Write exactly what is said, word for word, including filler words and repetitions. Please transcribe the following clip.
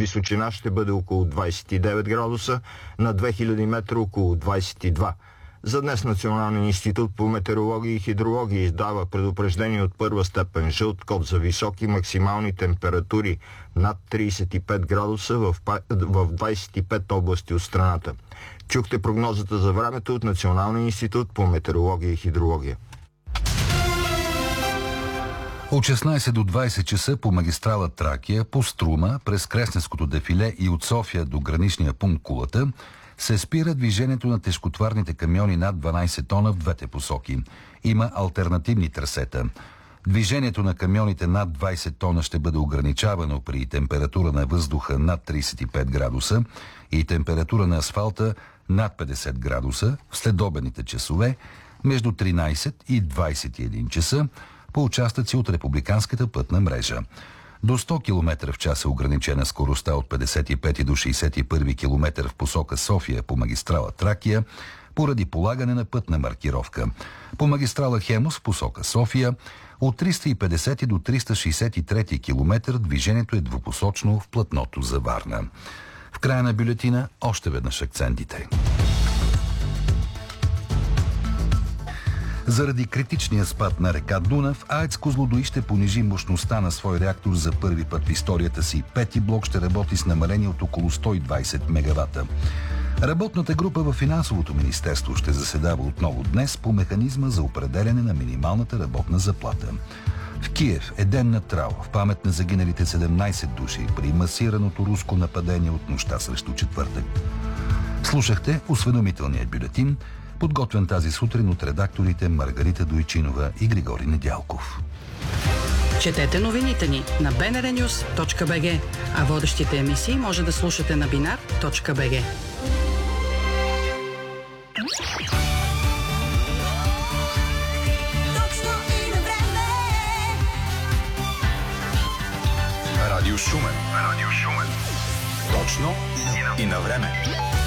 височина ще бъде около двадесет и девет градуса, на две хиляди метра около двадесет и два. За днес Националният институт по метеорология и хидрология издава предупреждение от първа степен жълт код за високи максимални температури над тридесет и пет градуса в, в двадесет и пет области от страната. Чухте прогнозата за времето от Националния институт по метеорология и хидрология. От шестнадесет до двадесет часа по магистрала Тракия, по Струма, през Кресненското дефиле и от София до граничния пункт Кулата се спира движението на тежкотварните камиони над дванадесет тона в двете посоки. Има алтернативни трасета. Движението на камионите над двадесет тона ще бъде ограничавано при температура на въздуха над тридесет и пет градуса и температура на асфалта над петдесет градуса в следобедните часове между тринадесет и двадесет и един часа по участъци от републиканската пътна мрежа. До сто километра в час е ограничена скоростта от петдесет и пети до шестдесет и първи километър в посока София по магистрала Тракия поради полагане на пътна маркировка. По магистрала Хемус в посока София от триста и петдесети до триста шестдесет и трети километър движението е двупосочно в платното за Варна. В края на бюлетина още веднъж акцентите. Заради критичния спад на река Дунав, АЕЦ Козлодуй ще понижи мощността на свой реактор за първи път в историята си. Пети блок ще работи с намаление от около сто и двадесет мегавата. Работната група в Финансовото министерство ще заседава отново днес по механизма за определяне на минималната работна заплата. В Киев е ден на траур в памет на загиналите седемнадесет души при масираното руско нападение от нощта срещу четвъртък. Слушахте осведомителният бюлетин, подготвен тази сутрин от редакторите Маргарита Дойчинова и Григорий Недялков. Четете новините ни на би ен ар нюс точка би джи, а водещите емисии може да слушате на бинар точка би джи. Радио Шумен. Радио Шумен. Точно и на време.